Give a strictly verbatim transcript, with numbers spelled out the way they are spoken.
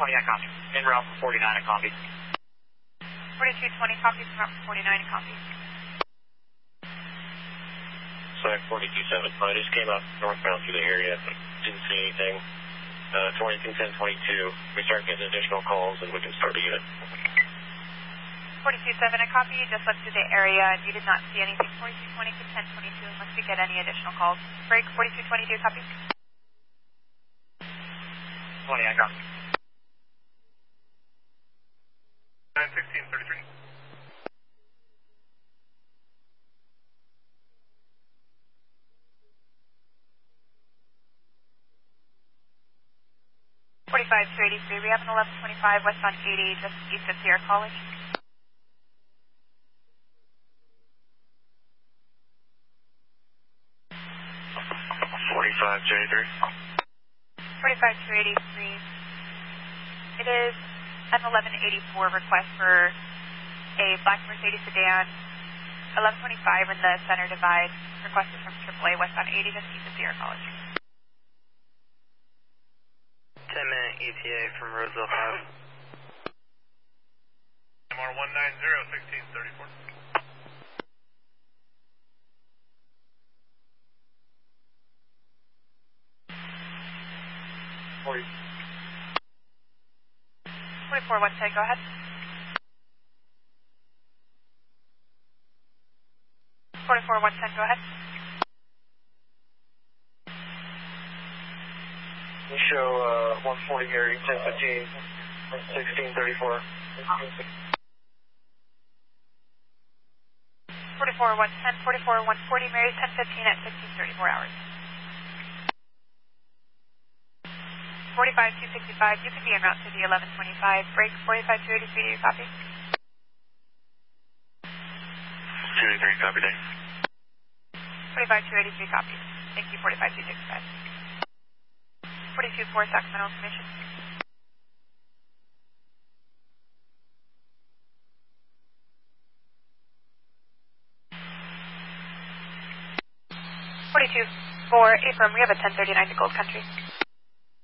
twenty, I copy. En route for forty-nine, I copy. forty-two twenty, copy from route for forty-nine, copy. Sorry, forty-two seven. I just came up northbound through the area, but didn't see anything. Uh, twenty-two ten, twenty-two. We start getting additional calls and we can start a unit. forty-two seven, I copy. You just left through the area and you did not see anything. forty-two twenty to ten twenty-two unless we get any additional calls. Break, forty-two twenty, do you copy? twenty, I copy. nine sixteen thirty-three. forty-five two eighty-three, we have an eleven twenty-five west on eighty, just east of Sierra College. forty-five two eighty-three. forty-five two eighty-three. It is an eleven eighty-four request for a black Mercedes sedan, eleven twenty-five in the center divide, requested from triple A west on eighty, just east of Sierra College. ten minute E T A from Roseville five. M R one nine zero, sixteen thirty-four. forty. forty-four one ten, go ahead. forty-four one ten, go ahead. We show uh, one forty here, ten fifteen, sixteen thirty-four. forty-four one ten, forty-four one forty, Mary, ten fifteen at sixteen thirty-four hours. forty-five two sixty-five, you can be en route to the eleven twenty-five. Break, forty-five two eighty-three, do you copy? two eighty-three, copy day. forty-five two eighty-three, copy. Thank you, forty-five two sixty-five. forty-two four, Sacramento information. forty-two four, Abram, we have a ten thirty-nine to Gold Country.